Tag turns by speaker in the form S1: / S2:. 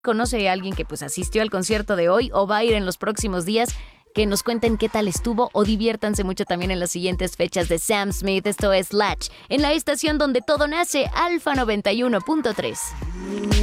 S1: conoce a alguien que pues asistió al concierto de hoy o va a ir en los próximos días, que nos cuenten qué tal estuvo o diviértanse mucho también en las siguientes fechas de Sam Smith. Esto es Latch, en la estación donde todo nace, Alfa 91.3.